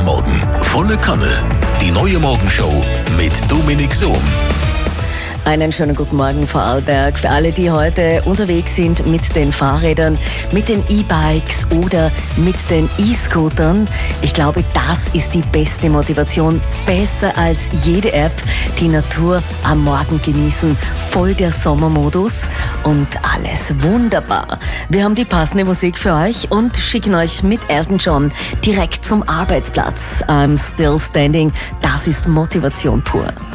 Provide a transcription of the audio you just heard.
Morgen. Volle Kanne. Die neue Morgenshow mit Dominik Sohm. Einen schönen guten Morgen, Frau Alberg. Für alle, die heute unterwegs sind mit den Fahrrädern, mit den E-Bikes oder mit den E-Scootern. Ich glaube, das ist die beste Motivation. Besser als jede App. Die Natur am Morgen genießen. Voll der Sommermodus und alles wunderbar. Wir haben die passende Musik für euch und schicken euch mit Elton John direkt zum Arbeitsplatz. I'm still standing. Das ist Motivation pur.